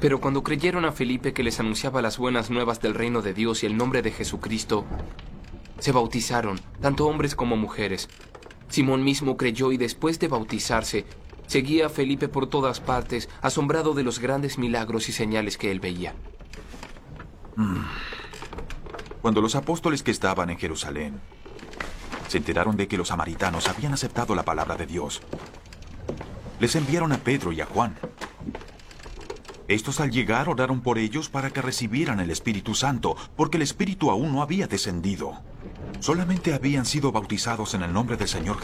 Pero cuando creyeron a Felipe que les anunciaba las buenas nuevas del reino de Dios y el nombre de Jesucristo, se bautizaron, tanto hombres como mujeres. Simón mismo creyó y después de bautizarse, seguía a Felipe por todas partes, asombrado de los grandes milagros y señales que él veía. Cuando los apóstoles que estaban en Jerusalén se enteraron de que los samaritanos habían aceptado la palabra de Dios, les enviaron a Pedro y a Juan. Estos al llegar oraron por ellos para que recibieran el Espíritu Santo, porque el Espíritu aún no había descendido. Solamente habían sido bautizados en el nombre del Señor